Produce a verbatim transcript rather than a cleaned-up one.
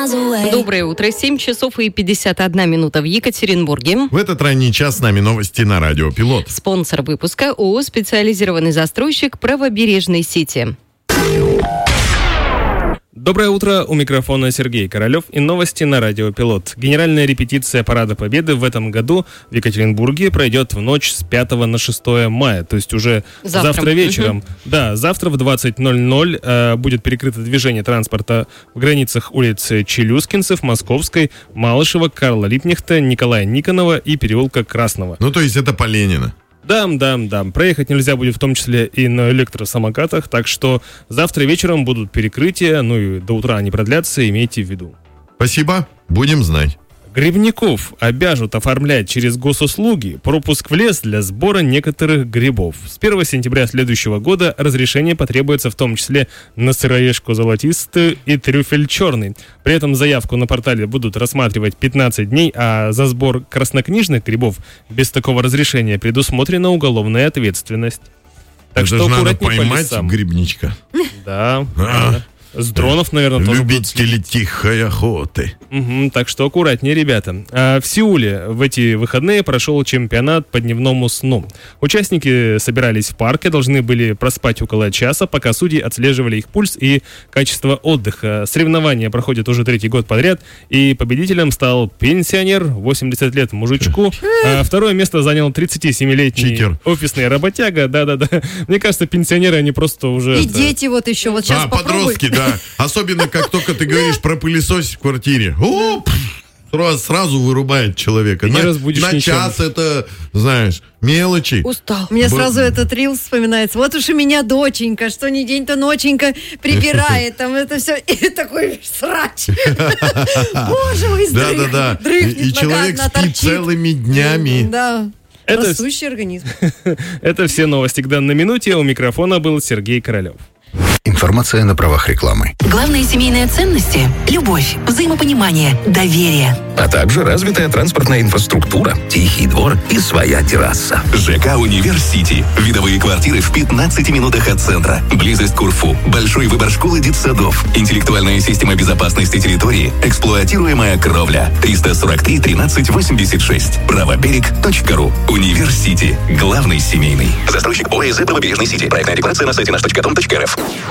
Доброе утро. семь часов и пятьдесят одна минута в Екатеринбурге. В этот ранний час с нами новости на радио «Пилот». Спонсор выпуска ООО «Специализированный застройщик правобережной сети». Доброе утро, у микрофона Сергей Королев и новости на радио «Пилот». Генеральная репетиция Парада Победы в этом году в Екатеринбурге пройдет в ночь с пятого на шестое мая, то есть уже завтра, завтра вечером. Угу. Да, завтра в двадцать ноль ноль э, будет перекрыто движение транспорта в границах улиц Челюскинцев, Московской, Малышева, Карла Липкнехта, Николая Никонова и переулка Красного. Ну, то есть это по Ленина. Да, да, да. Проехать нельзя будет в том числе и на электросамокатах, так что завтра вечером будут перекрытия, ну и до утра они продлятся, имейте в виду. Спасибо, будем знать. Грибников обяжут оформлять через госуслуги пропуск в лес для сбора некоторых грибов. С первого сентября следующего года разрешение потребуется в том числе на сыроежку золотистую и трюфель черный. При этом заявку на портале будут рассматривать пятнадцать дней, а за сбор краснокнижных грибов без такого разрешения предусмотрена уголовная ответственность. Так Это что же надо аккуратнее поймать по лесам. Грибничка. Да. А. да. С дронов, наверное, тоже Любители тихой охоты. Угу, так что аккуратнее, ребята. А в Сеуле в эти выходные прошел чемпионат по дневному сну. Участники собирались в парке, должны были проспать около часа, пока судьи отслеживали их пульс и качество отдыха. Соревнования проходят уже третий год подряд, и победителем стал пенсионер, восемьдесят лет мужичку. А второе место занял тридцатисемилетний Читер. Офисный работяга. Да-да-да. Мне кажется, пенсионеры, они просто уже... И это... дети вот еще, вот сейчас А, попробуй. подростки, да. Особенно, как только ты говоришь про пылесос в квартире. О, пф, сразу вырубает человека. Ты не на разбудишь на ничем. час это, знаешь, мелочи. Устал. Мне Б- сразу этот рилс вспоминается. Вот уж и меня доченька, что ни день, то ноченька прибирает. Там это все. И такой срач. Боже мой, Да-да-да. И, и человек спит целыми днями. Да. Это- Растущий организм. Это все новости к данной минуте. У микрофона был Сергей Королев. Информация на правах рекламы. Главные семейные ценности – любовь, взаимопонимание, доверие. А также развитая транспортная инфраструктура, тихий двор и своя терраса. ЖК «Университи». Видовые квартиры в пятнадцати минутах от центра. Близость к Урфу. Большой выбор школ и детсадов. Интеллектуальная система безопасности территории. Эксплуатируемая кровля. триста сорок три тринадцать восемьдесят шесть. правоберег точка ру. «Университи». Главный семейный. Застройщик ОСЗ «Правобережной сети». Проектная декларация на сайте наш точка дом точка рф.